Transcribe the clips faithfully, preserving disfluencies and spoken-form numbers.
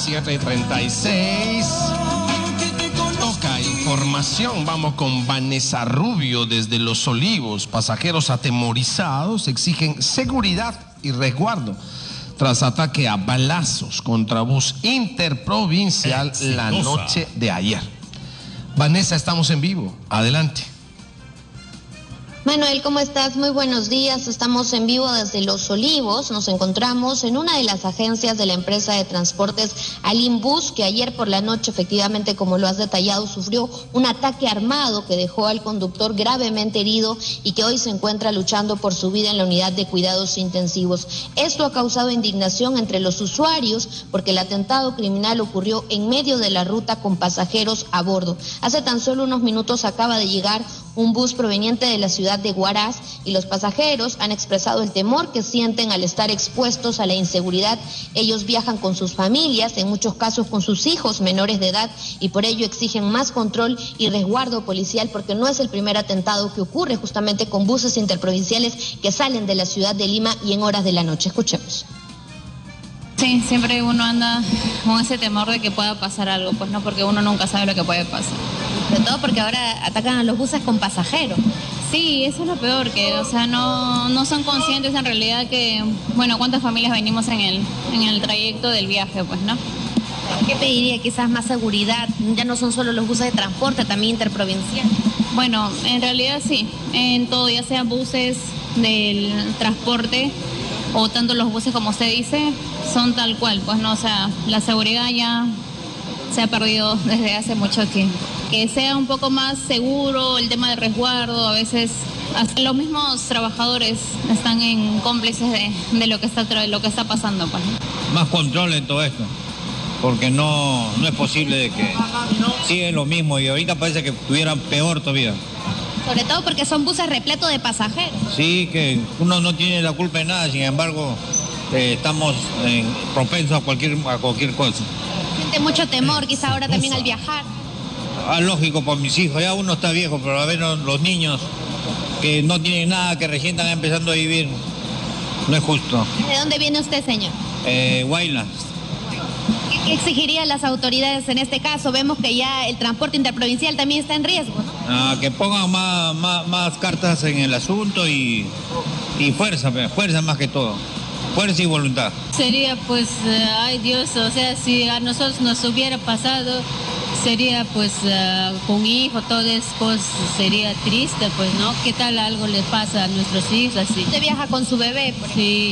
siete y treinta y seis. Toca información. Vamos con Vanessa Rubio desde Los Olivos. Pasajeros atemorizados exigen seguridad y resguardo tras ataque a balazos contra bus interprovincial Exitosa. La noche de ayer. Vanessa, estamos en vivo. Adelante. Manuel, ¿cómo estás? Muy buenos días. Estamos en vivo desde Los Olivos. Nos encontramos en una de las agencias de la empresa de transportes Alimbus, que ayer por la noche, efectivamente, como lo has detallado, sufrió un ataque armado que dejó al conductor gravemente herido y que hoy se encuentra luchando por su vida en la unidad de cuidados intensivos. Esto ha causado indignación entre los usuarios porque el atentado criminal ocurrió en medio de la ruta con pasajeros a bordo. Hace tan solo unos minutos acaba de llegar un bus proveniente de la ciudad de Huaraz y los pasajeros han expresado el temor que sienten al estar expuestos a la inseguridad. Ellos viajan con sus familias, en muchos casos con sus hijos menores de edad, y por ello exigen más control y resguardo policial, porque no es el primer atentado que ocurre justamente con buses interprovinciales que salen de la ciudad de Lima y en horas de la noche. Escuchemos. Sí, siempre uno anda con ese temor de que pueda pasar algo, pues no, porque uno nunca sabe lo que puede pasar. Sobre todo porque ahora atacan a los buses con pasajeros. Sí, eso es lo peor, que o sea, no, no son conscientes en realidad que, bueno, cuántas familias venimos en el, en el trayecto del viaje, pues, ¿no? ¿Qué pediría? Quizás más seguridad, ya no son solo los buses de transporte, también interprovincial. Bueno, en realidad sí, en todo, ya sean buses del transporte o tanto los buses como usted dice, son tal cual, pues no, o sea, la seguridad ya se ha perdido desde hace mucho tiempo. Que sea un poco más seguro el tema del resguardo, a veces hasta los mismos trabajadores están en cómplices de, de lo que está lo que está pasando, pues. Más control en todo esto, porque no, no es posible de que sigue lo mismo y ahorita parece que estuvieran peor todavía. Sobre todo porque son buses repletos de pasajeros. Sí, que uno no tiene la culpa de nada, sin embargo, eh, estamos eh, propensos a cualquier, a cualquier cosa. Siente mucho temor, quizá ahora también al viajar. Ah, lógico, por mis hijos, ya uno está viejo, pero a ver los niños que no tienen nada, que recién están empezando a vivir, no es justo. ¿De dónde viene usted, señor? Eh, Huayla. ¿Qué, ¿Qué exigirían las autoridades en este caso? Vemos que ya el transporte interprovincial también está en riesgo, ¿no? Ah, que pongan más, más, más cartas en el asunto y, y fuerza, fuerza más que todo. Fuerza y voluntad. Sería pues, uh, ay Dios, o sea, si a nosotros nos hubiera pasado, sería pues uh, con hijo, todo eso, pues sería triste, pues, ¿no? ¿Qué tal algo le pasa a nuestros hijos así? Usted viaja con su bebé, por sí,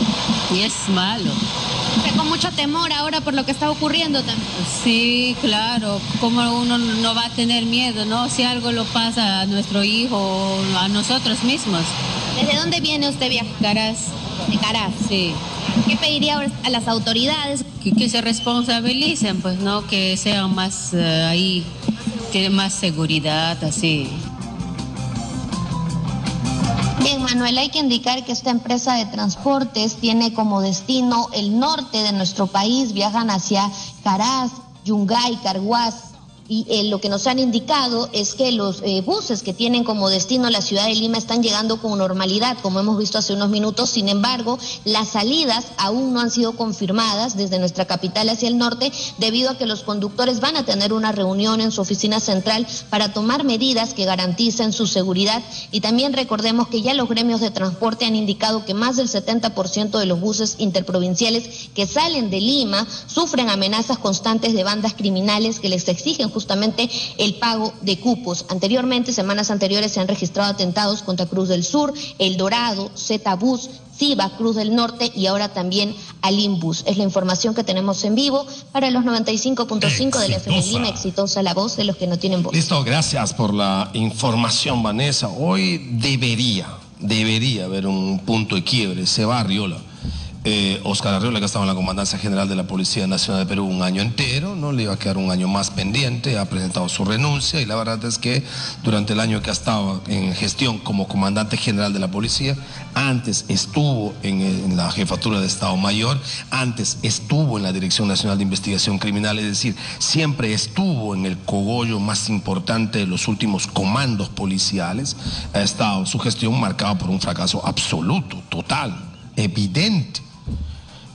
y es malo. Usted con mucho temor ahora por lo que está ocurriendo también. Sí, claro, como uno no va a tener miedo, ¿no? Si algo lo pasa a nuestro hijo o a nosotros mismos. ¿Desde dónde viene usted viajar? Caraz. De Caraz. Sí. ¿Qué pediría a las autoridades? Que, que se responsabilicen, pues, ¿no? Que sean más uh, ahí, que más seguridad, así. Bien, Manuel, hay que indicar que esta empresa de transportes tiene como destino el norte de nuestro país, viajan hacia Caraz, Yungay, Carhuaz. Y eh, lo que nos han indicado es que los eh, buses que tienen como destino la ciudad de Lima están llegando con normalidad, como hemos visto hace unos minutos. Sin embargo, las salidas aún no han sido confirmadas desde nuestra capital hacia el norte, debido a que los conductores van a tener una reunión en su oficina central para tomar medidas que garanticen su seguridad. Y también recordemos que ya los gremios de transporte han indicado que más del setenta por ciento de los buses interprovinciales que salen de Lima sufren amenazas constantes de bandas criminales que les exigen justamente el pago de cupos. Anteriormente, semanas anteriores, se han registrado atentados contra Cruz del Sur, El Dorado, Z-Bus, Ciba, Cruz del Norte y ahora también Alimbus. Es la información que tenemos en vivo para los noventa y cinco punto cinco de la F M Lima. Exitosa, la voz de los que no tienen voz. Listo, gracias por la información, Vanessa. Hoy debería, debería haber un punto de quiebre. Se va Arriola. Eh, Oscar Arriola, que estaba en la Comandancia General de la Policía Nacional de Perú un año entero, no le iba a quedar un año más pendiente, ha presentado su renuncia y la verdad es que durante el año que ha estado en gestión como Comandante General de la Policía, antes estuvo en, en la Jefatura de Estado Mayor, antes estuvo en la Dirección Nacional de Investigación Criminal, es decir, siempre estuvo en el cogollo más importante de los últimos comandos policiales. Ha estado su gestión marcada por un fracaso absoluto, total, evidente.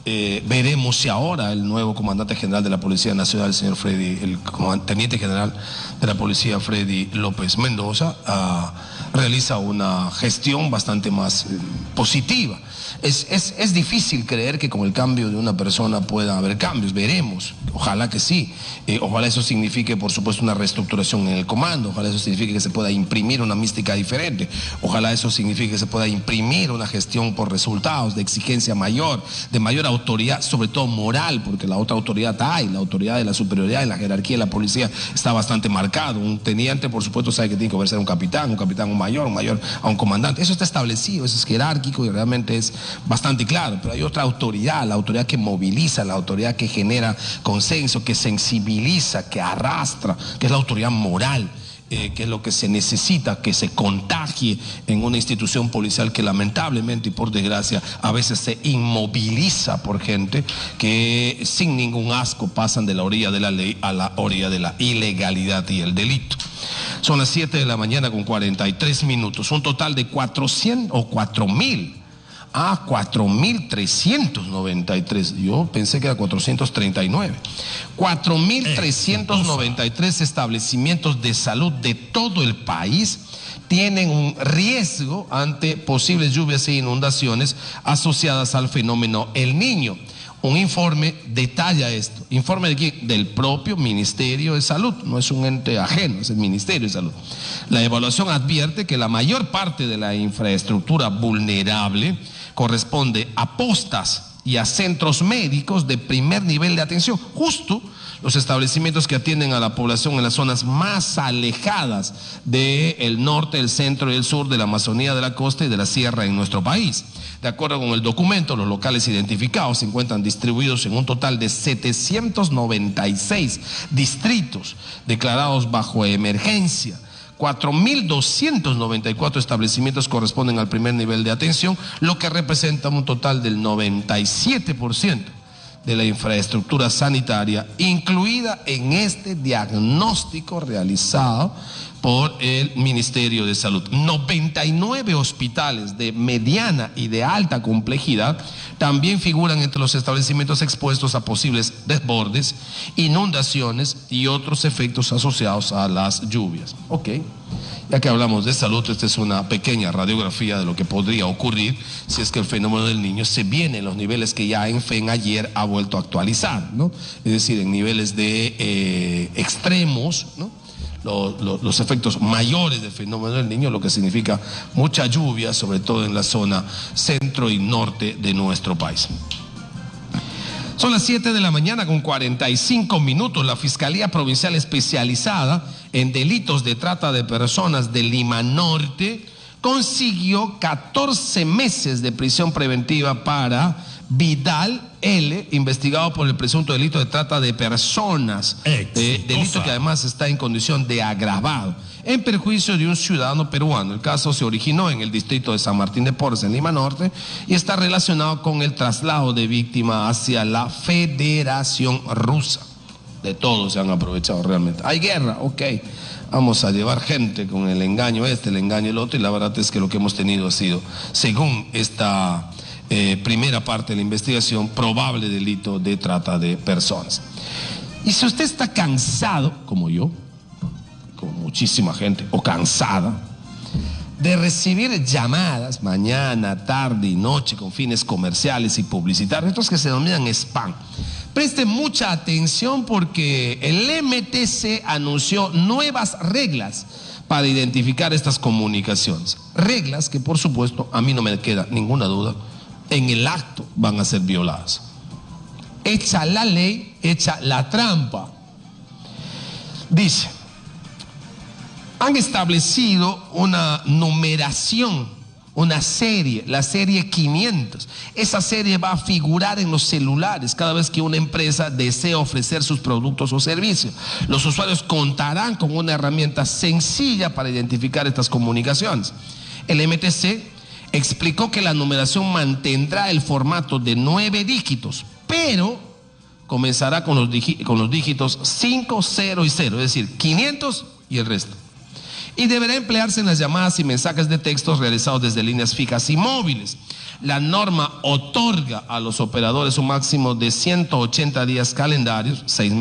Eh, veremos si ahora el nuevo comandante general de la Policía Nacional, el señor Freddy, el teniente general de la Policía, Freddy López Mendoza, uh, realiza una gestión bastante más eh, positiva. Es, es, es difícil creer que con el cambio de una persona pueda haber cambios, veremos, ojalá que sí, eh, ojalá eso signifique por supuesto una reestructuración en el comando, ojalá eso signifique que se pueda imprimir una mística diferente, ojalá eso signifique que se pueda imprimir una gestión por resultados, de exigencia mayor, de mayor autoridad, sobre todo moral, porque la otra autoridad hay, la autoridad de la superioridad en la jerarquía de la policía está bastante marcado. Un teniente por supuesto sabe que tiene que verse a un capitán, un capitán un mayor, un mayor a un comandante, eso está establecido, eso es jerárquico y realmente es bastante claro, pero hay otra autoridad, la autoridad que moviliza, la autoridad que genera consenso, que sensibiliza, que arrastra, que es la autoridad moral, eh, que es lo que se necesita, que se contagie en una institución policial que lamentablemente y por desgracia a veces se inmoviliza por gente que sin ningún asco pasan de la orilla de la ley a la orilla de la ilegalidad y el delito. Son las siete de la mañana con cuarenta y tres minutos, un total de cuatrocientos o cuatro mil. Ah, cuatro mil trescientos noventa y tres. Yo pensé que era cuatrocientos treinta y nueve. cuatro mil trescientos noventa y tres establecimientos de salud de todo el país tienen un riesgo ante posibles lluvias e inundaciones asociadas al fenómeno El Niño. Un informe detalla esto. ¿Informe de quién? Del propio Ministerio de Salud. No es un ente ajeno, es el Ministerio de Salud. La evaluación advierte que la mayor parte de la infraestructura vulnerable corresponde a postas y a centros médicos de primer nivel de atención, justo los establecimientos que atienden a la población en las zonas más alejadas del norte, el centro y el sur de la Amazonía, de la costa y de la sierra en nuestro país. De acuerdo con el documento, los locales identificados se encuentran distribuidos en un total de setecientos noventa y seis distritos declarados bajo emergencia. cuatro mil doscientos noventa y cuatro establecimientos corresponden al primer nivel de atención, lo que representa un total del noventa y siete por ciento de la infraestructura sanitaria incluida en este diagnóstico realizado por el Ministerio de Salud. noventa y nueve hospitales de mediana y de alta complejidad también figuran entre los establecimientos expuestos a posibles desbordes, inundaciones y otros efectos asociados a las lluvias. Ok, ya que hablamos de salud, esta es una pequeña radiografía de lo que podría ocurrir si es que el fenómeno del Niño se viene en los niveles que ya ENFEN ayer ha vuelto a actualizar, ¿no? Es decir, en niveles de eh, extremos, ¿no? Los, los, los efectos mayores del fenómeno del Niño, lo que significa mucha lluvia, sobre todo en la zona centro y norte de nuestro país. Son las siete de la mañana con cuarenta y cinco minutos. La Fiscalía Provincial Especializada en Delitos de Trata de Personas de Lima Norte consiguió catorce meses de prisión preventiva para Vidal L., investigado por el presunto delito de trata de personas, eh, delito que además está en condición de agravado, en perjuicio de un ciudadano peruano. El caso se originó en el distrito de San Martín de Porres, en Lima Norte, y está relacionado con el traslado de víctima hacia la Federación Rusa. De todos se han aprovechado realmente. Hay guerra, ok, vamos a llevar gente con el engaño este, el engaño el otro, y la verdad es que lo que hemos tenido ha sido, según esta Eh, primera parte de la investigación, probable delito de trata de personas. Y si usted está cansado, como yo, como muchísima gente, o cansada de recibir llamadas mañana, tarde y noche con fines comerciales y publicitarios, estos que se denominan spam, preste mucha atención porque el M T C anunció nuevas reglas para identificar estas comunicaciones. Reglas que, por supuesto, a mí no me queda ninguna duda, en el acto van a ser violadas. Hecha la ley, hecha la trampa. Dice, han establecido una numeración, una serie, la serie quinientos. Esa serie va a figurar en los celulares cada vez que una empresa desea ofrecer sus productos o servicios. Los usuarios contarán con una herramienta sencilla para identificar estas comunicaciones. El M T C explicó que la numeración mantendrá el formato de nueve dígitos, pero comenzará con los, con los dígitos cinco, cero y cero, es decir, quinientos y el resto. Y deberá emplearse en las llamadas y mensajes de textos realizados desde líneas fijas y móviles. la norma otorga a los operadores un máximo de ciento ochenta días calendarios, seis meses.